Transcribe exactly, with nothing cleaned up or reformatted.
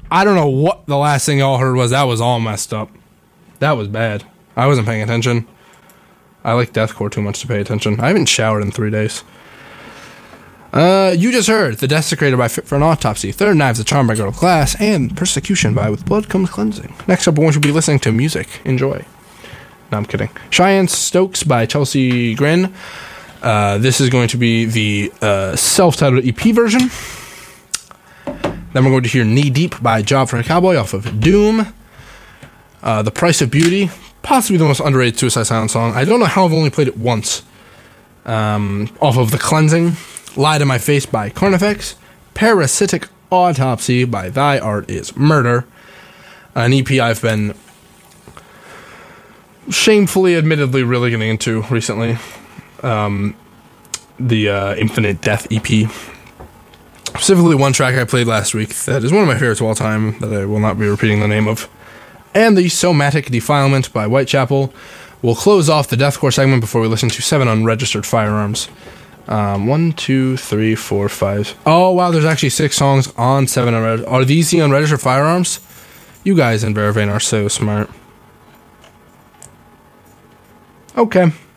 I don't know what the last thing y'all heard was. That was all messed up. That was bad. I wasn't paying attention. I like deathcore too much to pay attention. I haven't showered in three days. Uh, you just heard The Desecrator by Fit for an Autopsy, Third Knives, The Charm by Girl of Glass, and Persecution by With Blood Comes Cleansing. Next up, I want you to be listening to music. Enjoy. No, I'm kidding. Cheyenne Stokes by Chelsea Grin. Uh, this is going to be the uh, self-titled E P version. Then we're going to hear Knee Deep by Job for a Cowboy off of Doom. Uh, The Price of Beauty, possibly the most underrated Suicide Silence song. I don't know how I've only played it once. Um, off of The Cleansing. Lie to My Face by Carnifex. Parasitic Autopsy by Thy Art Is Murder. An E P I've been shamefully, admittedly, really getting into recently. Um, the uh, Infinite Death E P. Specifically one track I played last week that is one of my favorites of all time that I will not be repeating the name of. And the Somatic Defilement by Whitechapel. We'll close off the deathcore segment before we listen to seven unregistered firearms. Um, one, two, three, four, five. Oh, wow, there's actually six songs on seven unregistered. Are these the unregistered firearms? You guys in Veravain are so smart. Okay.